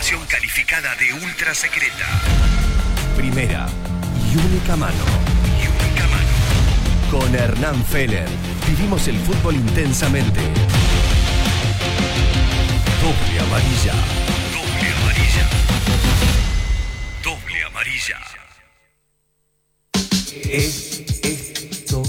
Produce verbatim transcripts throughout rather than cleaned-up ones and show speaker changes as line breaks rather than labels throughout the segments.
Edición calificada de ultra secreta.
Primera y única mano.
Y única mano.
Con Hernán Feller. Vivimos el fútbol intensamente. Doble amarilla.
Doble amarilla. Doble amarilla.
Esto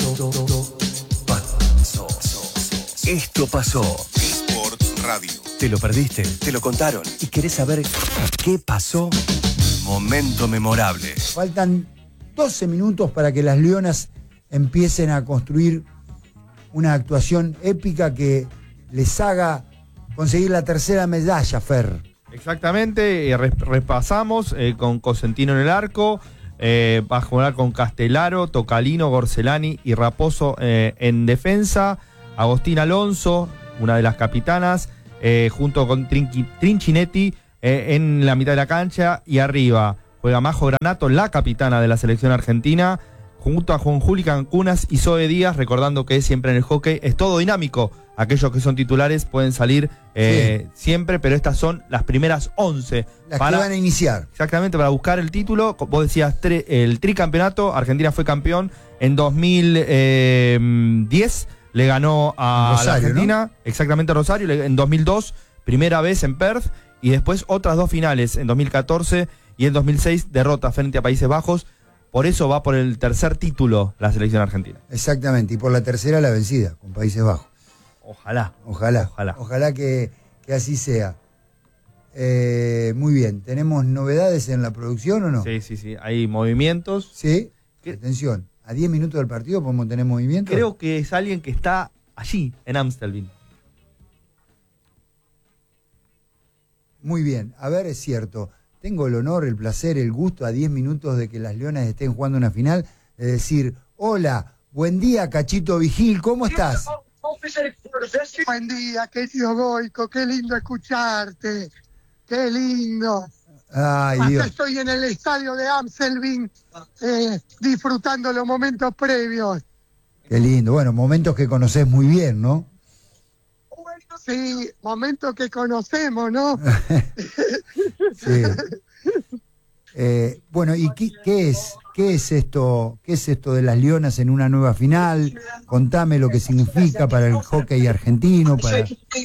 pasó. Esto pasó.
Sports Radio.
¿Te lo perdiste? ¿Te lo contaron? ¿Y querés saber qué pasó? Momento memorable.
Faltan doce minutos para que las Leonas empiecen a construir una actuación épica que les haga conseguir la tercera medalla, Fer.
Exactamente, eh, repasamos eh, con Cosentino en el arco, eh, va a jugar con Castellaro, Tocalino, Gorcelani y Raposo eh, en defensa, Agostín Alonso, una de las capitanas, eh, junto con Trinqui, Trinchinetti eh, en la mitad de la cancha, y arriba juega Majo Granato, la capitana de la selección argentina, junto a Juan Juli Cancunas y Zoe Díaz, recordando que siempre en el hockey es todo dinámico. Aquellos que son titulares pueden salir eh, sí. siempre, pero estas son las primeras once.
Las
para,
que van a iniciar.
Exactamente, para buscar el título. Vos decías tre, el tricampeonato. Argentina fue campeón en dos mil diez. Le ganó a
Rosario,
la Argentina,
¿no?
Exactamente, a Rosario. En dos mil dos, primera vez en Perth. Y después otras dos finales, en dos mil catorce y en dos mil seis, derrota frente a Países Bajos. Por eso va por el tercer título la selección argentina.
Exactamente, y por la tercera la vencida, con Países Bajos.
Ojalá.
Ojalá.
Ojalá.
Ojalá que, que así sea. Eh, muy bien. ¿Tenemos novedades en la producción o no?
Sí, sí, sí. Hay movimientos.
Sí.
¿Qué?
Atención. ¿A diez minutos del partido podemos tener movimientos?
Creo que es alguien que está allí, en Amstelveen.
Muy bien. A ver, es cierto. Tengo el honor, el placer, el gusto a diez minutos de que las Leonas estén jugando una final, de decir, hola, buen día, Cachito Vigil, ¿cómo estás?
Buen día, querido Goico, qué lindo escucharte, qué lindo.
Ay,
Acá
Dios.
estoy en el estadio de Amstelveen, eh, disfrutando los momentos previos.
Qué lindo, bueno, momentos que conocés muy bien, ¿no?
Sí, momentos que conocemos, ¿no?
Sí. Eh, bueno, ¿y qué, qué es? ¿Qué es esto? ¿Qué es esto de las Leonas en una nueva final? Contame lo que significa para el hockey argentino, para...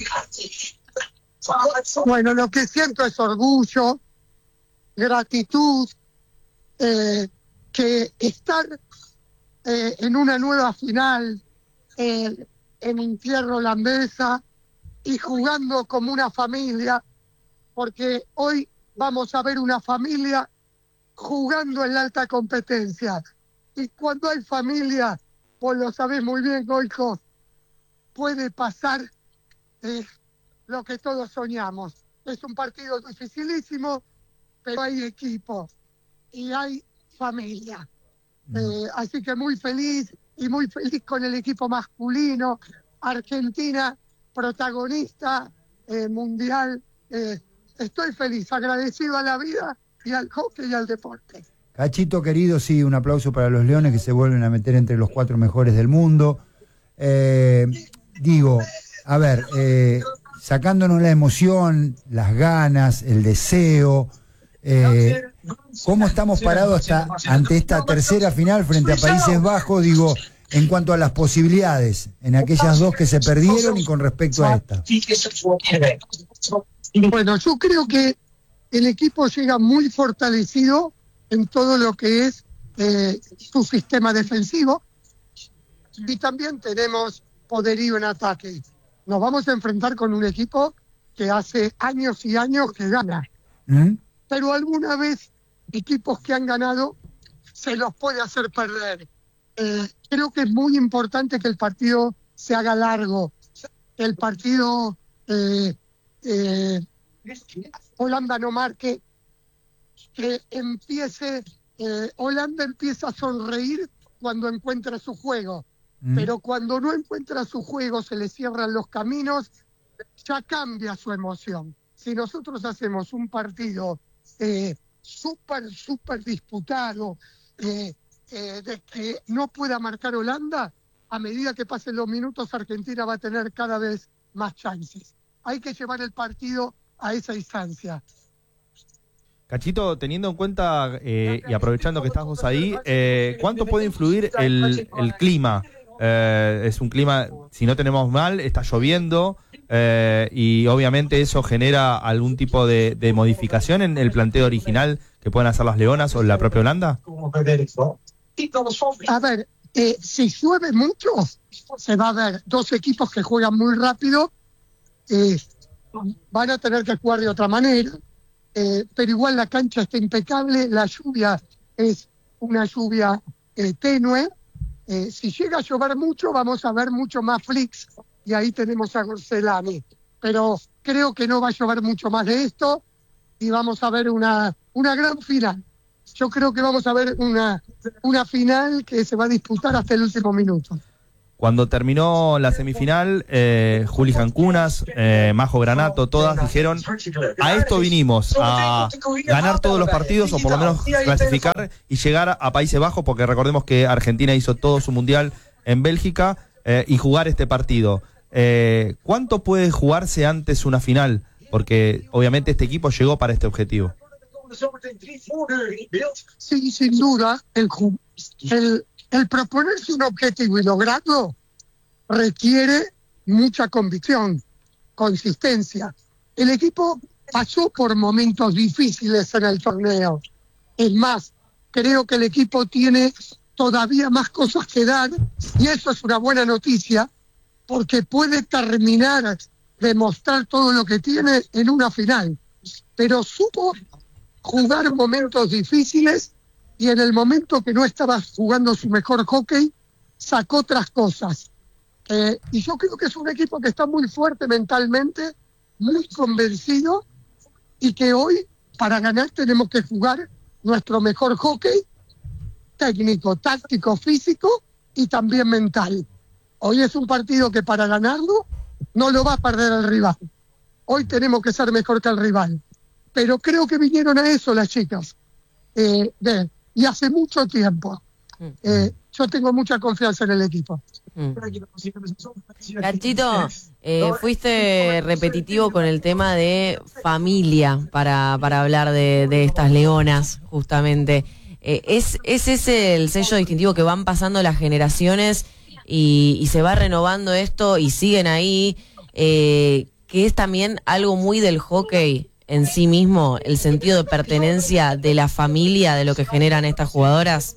Bueno, lo que siento es orgullo, gratitud, eh, que estar eh, en una nueva final eh, en un tierra holandesa y jugando como una familia, porque hoy vamos a ver una familia jugando en la alta competencia. Y cuando hay familia, vos lo sabés muy bien, Goico, puede pasar eh, lo que todos soñamos. Es un partido dificilísimo, pero hay equipo y hay familia. Mm. Eh, así que muy feliz y muy feliz con el equipo masculino. Argentina, protagonista eh, mundial. Eh, estoy feliz, agradecido a la vida y al hockey y al deporte.
Cachito querido, sí, un aplauso para los Leones que se vuelven a meter entre los cuatro mejores del mundo. Eh, digo, a ver, eh, sacándonos la emoción, las ganas, el deseo, eh, ¿cómo estamos parados hasta, ante esta tercera final frente a Países Bajos? Digo, en cuanto a las posibilidades, en aquellas dos que se perdieron y con respecto a esta.
Bueno, yo creo que el equipo llega muy fortalecido en todo lo que es eh, su sistema defensivo, y también tenemos poderío en ataque. Nos vamos a enfrentar con un equipo que hace años y años que gana. ¿Mm? Pero alguna vez equipos que han ganado se los puede hacer perder. Eh, creo que es muy importante que el partido se haga largo, que el partido eh, eh, Holanda no marque, que empiece, eh, Holanda empieza a sonreír cuando encuentra su juego, mm. pero cuando no encuentra su juego, se le cierran los caminos, ya cambia su emoción. Si nosotros hacemos un partido eh, súper, súper disputado, eh, Eh, de que no pueda marcar Holanda, a medida que pasen los minutos, Argentina va a tener cada vez más chances. Hay que llevar el partido a esa instancia.
Cachito, teniendo en cuenta eh, y aprovechando que estás vos ahí, eh, ¿cuánto puede influir el, el clima? Eh, es un clima, si no tenemos mal, está lloviendo eh, y obviamente eso genera algún tipo de, de modificación en el planteo original que pueden hacer las Leonas o la propia Holanda.
A ver, eh, si llueve mucho, se va a ver dos equipos que juegan muy rápido, eh, van a tener que jugar de otra manera. Eh, pero igual la cancha está impecable, la lluvia es una lluvia eh, tenue. Eh, si llega a llover mucho, vamos a ver mucho más flicks, y ahí tenemos a Gorcelani. Pero creo que no va a llover mucho más de esto, y vamos a ver una, una gran final. Yo creo que vamos a ver una, una final que se va a disputar hasta el último minuto.
Cuando terminó la semifinal, eh, Juli Jancunas, eh, Majo Granato, todas dijeron, a esto vinimos, a ganar todos los partidos o por lo menos clasificar y llegar a Países Bajos, porque recordemos que Argentina hizo todo su mundial en Bélgica eh, y jugar este partido. Eh, ¿Cuánto puede jugarse antes una final? Porque obviamente este equipo llegó para este objetivo.
Sí, sin duda, el, el, el proponerse un objetivo y lograrlo requiere mucha convicción, consistencia. El equipo pasó por momentos difíciles en el torneo. Es más, creo que el equipo tiene todavía más cosas que dar, y eso es una buena noticia, porque puede terminar de mostrar todo lo que tiene en una final. Pero supo jugar momentos difíciles, y en el momento que no estaba jugando su mejor hockey, sacó otras cosas. Eh, y yo creo que es un equipo que está muy fuerte mentalmente, muy convencido, y que hoy, para ganar, tenemos que jugar nuestro mejor hockey, técnico, táctico, físico y también mental. Hoy es un partido que para ganarlo no lo va a perder el rival. Hoy tenemos que ser mejor que el rival. Pero creo que vinieron a eso las chicas. Eh, de, y hace mucho tiempo. Eh, yo tengo mucha confianza en el equipo.
Mm. Cachito, eh, fuiste repetitivo con el tema de familia para, para hablar de, de estas leonas, justamente. Eh, ¿es, ¿Es ese el sello distintivo que van pasando las generaciones y, y se va renovando esto y siguen ahí? Eh, que es también algo muy del hockey en sí mismo, el sentido de pertenencia de la familia, de lo que generan estas jugadoras.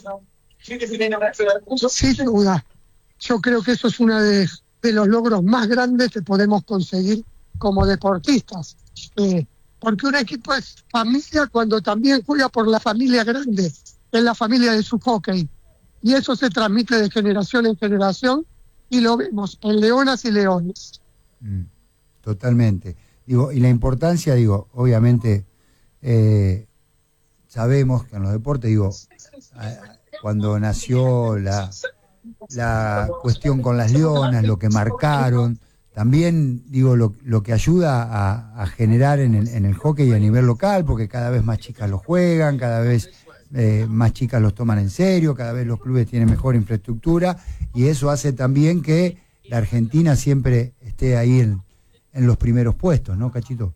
Sin duda. Yo creo que eso es uno de, de los logros más grandes que podemos conseguir como deportistas. Eh, porque un equipo es familia cuando también juega por la familia grande, es la familia de su hockey. Y eso se transmite de generación en generación, y lo vemos en Leonas y Leones.
Mm, totalmente. Digo, y la importancia, digo, obviamente, eh, sabemos que en los deportes, digo, eh, cuando nació la... la cuestión con las leonas, lo que marcaron, también digo lo, lo que ayuda a, a generar en el, en el hockey a nivel local, porque cada vez más chicas lo juegan, cada vez eh, más chicas los toman en serio, cada vez los clubes tienen mejor infraestructura, y eso hace también que la Argentina siempre esté ahí en, en los primeros puestos, ¿no, Cachito?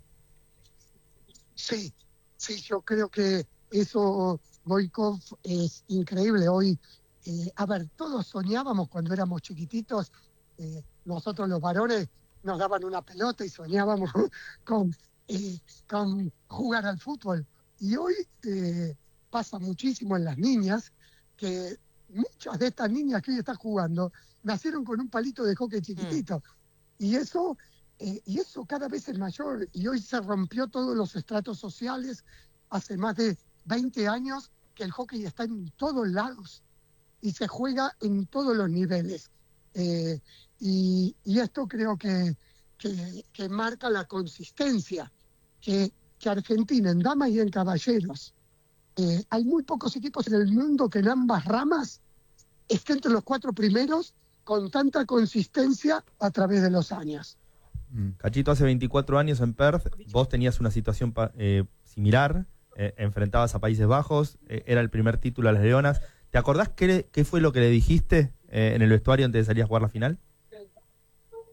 Sí, sí, yo creo que eso, Boykov, es increíble. Hoy Eh, a ver, todos soñábamos cuando éramos chiquititos, eh, nosotros los varones nos daban una pelota y soñábamos con, eh, con jugar al fútbol. Y hoy eh, pasa muchísimo en las niñas, que muchas de estas niñas que hoy están jugando nacieron con un palito de hockey chiquitito. Mm. Y eso, eh, y eso cada vez es mayor, y hoy se rompió todos los estratos sociales. Hace más de veinte años que el hockey está en todos lados y se juega en todos los niveles. Eh, y, y esto creo que, que, que marca la consistencia, que, que Argentina en damas y en caballeros, eh, hay muy pocos equipos en el mundo que en ambas ramas estén entre los cuatro primeros con tanta consistencia a través de los años.
Cachito, hace veinticuatro años en Perth, vos tenías una situación eh, similar, eh, enfrentabas a Países Bajos, eh, era el primer título a las Leonas. ¿Te acordás qué, qué fue lo que le dijiste eh, en el vestuario antes de salir a jugar la final?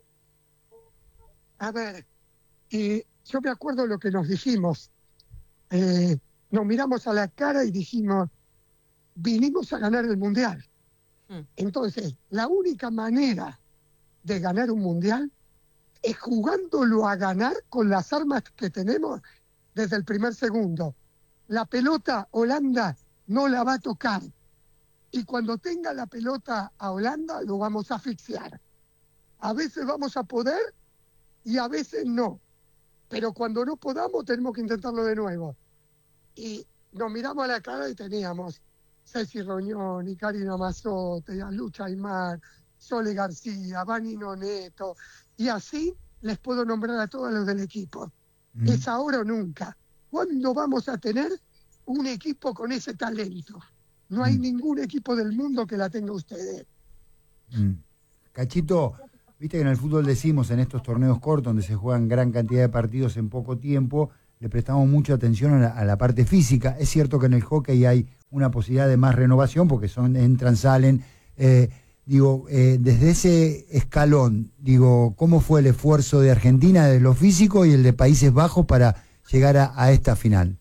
A ver, eh, yo me acuerdo lo que nos dijimos. eh, nos miramos a la cara y dijimos, vinimos a ganar el Mundial.
Hmm.
Entonces, la única manera de ganar un Mundial es jugándolo a ganar con las armas que tenemos desde el primer segundo. La pelota Holanda no la va a tocar. Y cuando tenga la pelota a Holanda, lo vamos a asfixiar. A veces vamos a poder y a veces no. Pero cuando no podamos, tenemos que intentarlo de nuevo. Y nos miramos a la cara y teníamos Ceci Rognoni, Karina Mazzotti, Lucha Aymar, Sole García, Vanino Neto. Y así les puedo nombrar a todos los del equipo. Mm. Es ahora o nunca. ¿Cuándo vamos a tener un equipo con ese talento? No hay mm. ningún equipo del mundo que la tenga ustedes.
Mm. Cachito, viste que en el fútbol decimos, en estos torneos cortos donde se juegan gran cantidad de partidos en poco tiempo, le prestamos mucha atención a la, a la parte física. Es cierto que en el hockey hay una posibilidad de más renovación porque son entran, salen. Eh, digo, eh, desde ese escalón, digo, ¿cómo fue el esfuerzo de Argentina de lo físico y el de Países Bajos para llegar a, a esta final?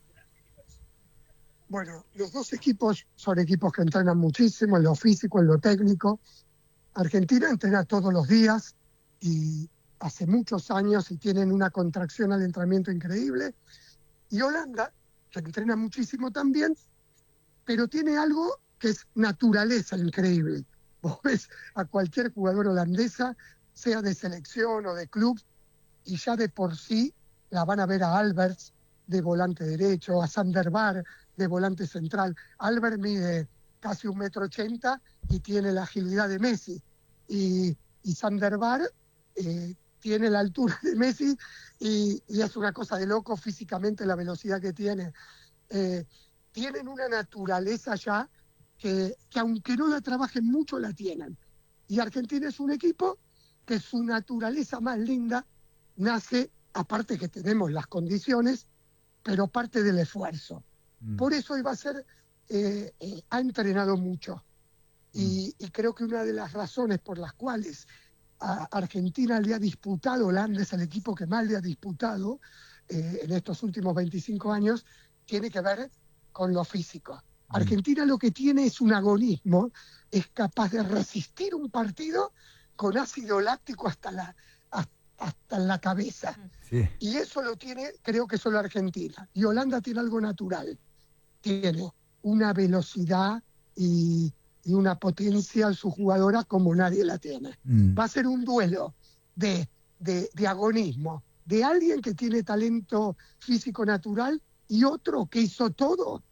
Bueno, los dos equipos son equipos que entrenan muchísimo en lo físico, en lo técnico. Argentina entrena todos los días y hace muchos años y tienen una contracción al entrenamiento increíble. Y Holanda, que entrena muchísimo también, pero tiene algo que es naturaleza increíble. Vos ves a cualquier jugador holandesa, sea de selección o de club, y ya de por sí la van a ver a Alberts de volante derecho, a Sander Bar de volante central. Albert mide casi un metro ochenta y tiene la agilidad de Messi. Y, y Sander Bar eh, tiene la altura de Messi y, y es una cosa de loco físicamente la velocidad que tiene. Eh, tienen una naturaleza ya que, que aunque no la trabajen mucho, la tienen. Y Argentina es un equipo que su naturaleza más linda nace, aparte que tenemos las condiciones, pero parte del esfuerzo. Mm. Por eso iba a ser, eh, eh, ha entrenado mucho. Y, mm. y creo que una de las razones por las cuales a Argentina le ha disputado, Holanda es el equipo que más le ha disputado eh, en estos últimos veinticinco años, tiene que ver con lo físico. Mm. Argentina lo que tiene es un agonismo, es capaz de resistir un partido con ácido láctico hasta la, hasta, hasta en la cabeza. Sí. Y eso lo tiene, creo que solo Argentina. Y Holanda tiene algo natural. Tiene una velocidad y, y una potencia en su jugadora como nadie la tiene. Mm. Va a ser un duelo de, de, de agonismo, de alguien que tiene talento físico natural y otro que hizo todo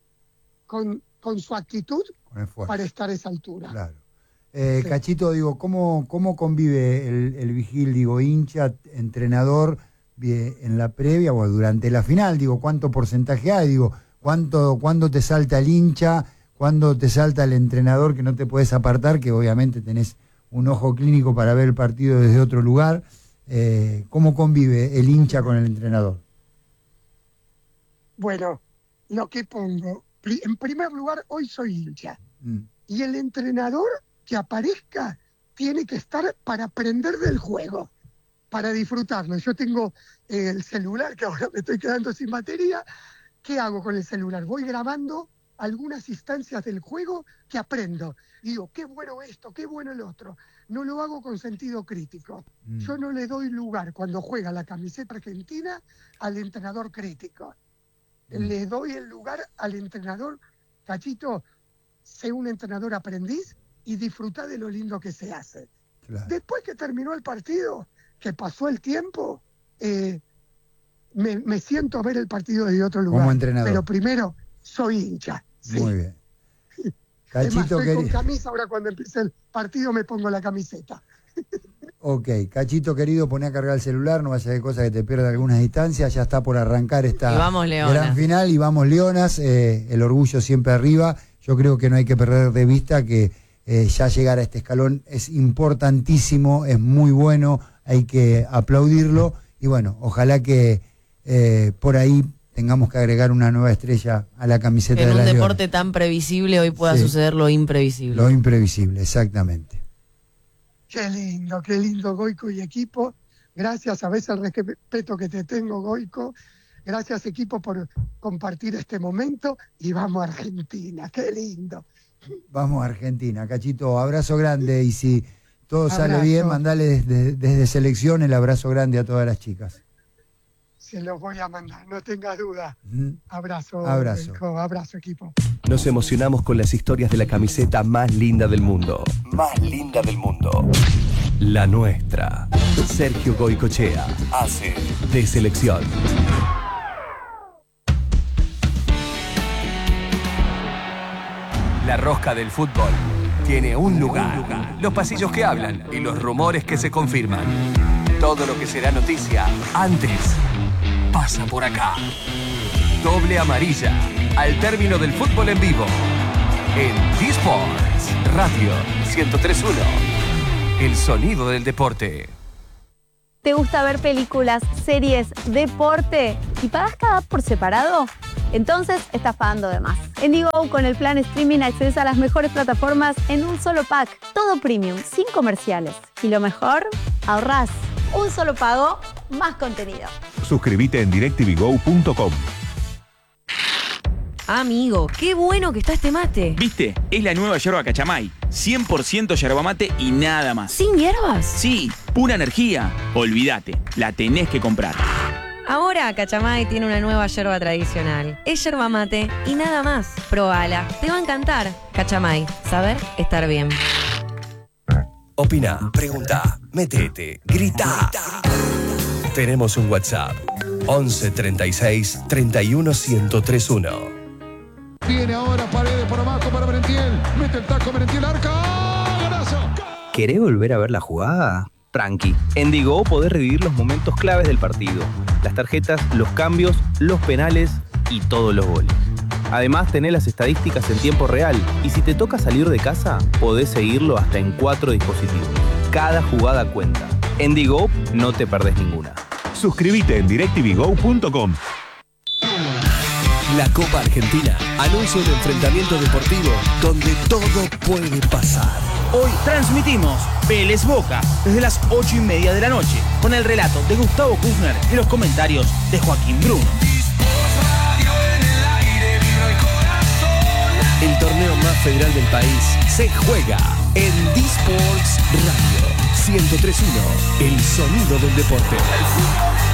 con, con su actitud con para estar a esa altura.
Claro. Eh, sí. Cachito, digo, ¿cómo, cómo convive el, el vigil, digo, hincha, entrenador, en la previa o durante la final? Digo, ¿cuánto porcentaje hay? Digo, ¿cuánto, ¿cuándo te salta el hincha? ¿Cuándo te salta el entrenador que no te puedes apartar? Que obviamente tenés un ojo clínico para ver el partido desde otro lugar. Eh, ¿Cómo convive el hincha con el entrenador?
Bueno, lo que pongo, en primer lugar, hoy soy hincha. Mm. Y el entrenador que aparezca tiene que estar para aprender del juego, para disfrutarlo. Yo tengo eh, el celular, que ahora me estoy quedando sin batería. ¿Qué hago con el celular? Voy grabando algunas instancias del juego que aprendo. Digo, qué bueno esto, qué bueno el otro. No lo hago con sentido crítico. Mm. Yo no le doy lugar cuando juega la camiseta argentina al entrenador crítico. Mm. Le doy el lugar al entrenador, Cachito, sé un entrenador aprendiz y disfruta de lo lindo que se hace. Claro. Después que terminó el partido, que pasó el tiempo, eh, me, me siento a ver el partido desde otro lugar.
Como entrenador.
Pero primero, soy hincha. ¿Sí?
Muy bien.
Cachito, además, estoy querido. Con camisa, ahora cuando empiece el partido me pongo la camiseta.
Ok, Cachito querido, poné a cargar el celular, no vaya a ser cosa que te pierda algunas distancias, ya está por arrancar esta
vamos,
gran final y vamos Leonas, eh, el orgullo siempre arriba. Yo creo que no hay que perder de vista que eh, ya llegar a este escalón es importantísimo, es muy bueno, hay que aplaudirlo y bueno, ojalá que eh, por ahí tengamos que agregar una nueva estrella a la camiseta de la
En un
Leonas.
deporte tan previsible hoy pueda sí, suceder lo imprevisible.
Lo imprevisible, exactamente.
Qué lindo, qué lindo, Goico y equipo. Gracias, a veces el respeto que te tengo, Goico. Gracias, equipo, por compartir este momento y vamos a Argentina, qué lindo.
Vamos a Argentina, Cachito, abrazo grande y si todo
Abrazo.
sale bien, mandale desde, desde selección el abrazo grande a todas las chicas.
Se los voy a mandar, no tengas duda.
Mm.
Abrazo,
Abrazo.
hijo, abrazo, equipo.
Nos emocionamos con las historias de la camiseta más linda del mundo. Más linda del mundo. La nuestra. Sergio Goycochea hace de selección. La rosca del fútbol tiene un lugar. Los pasillos que hablan y los rumores que se confirman. Todo lo que será noticia antes pasa por acá. Doble amarilla al término del fútbol en vivo. En D-Sports Radio ciento tres punto uno. El sonido del deporte.
¿Te gusta ver películas, series, deporte y pagas cada app por separado? Entonces estás pagando de más. En Digo, con el plan streaming accedes a las mejores plataformas en un solo pack. Todo premium, sin comerciales. Y lo mejor, ahorrás. Un solo pago, más contenido.
Suscríbete en directv go punto com.
Amigo, qué bueno que está este mate.
¿Viste? Es la nueva yerba Cachamay. cien por ciento yerba mate y nada más.
¿Sin hierbas?
Sí, pura energía. Olvídate, la tenés que comprar.
Ahora Cachamay tiene una nueva yerba tradicional. Es yerba mate y nada más. Probala, te va a encantar. Cachamay, saber estar bien.
Opina, pregunta, metete, grita. Tenemos un WhatsApp. once treinta y seis treinta y uno ciento treinta y uno.
Viene ahora Paredes por abajo para Merentiel. Mete el taco Merentiel, arca. ¡Golazo!
¿Querés volver a ver la jugada? Tranqui. En Digo podés revivir los momentos claves del partido. Las tarjetas, los cambios, los penales y todos los goles. Además, tenés las estadísticas en tiempo real. Y si te toca salir de casa, podés seguirlo hasta en cuatro dispositivos. Cada jugada cuenta. En Digo no te perdés ninguna.
Suscríbete en directv go punto com.
La Copa Argentina anuncia un enfrentamiento deportivo donde todo puede pasar.
Hoy transmitimos Vélez Boca desde las ocho y media de la noche con el relato de Gustavo Kufner y los comentarios de Joaquín Bruno.
El torneo más federal del país se juega en D-Sports Radio ciento tres punto uno. El sonido del deporte.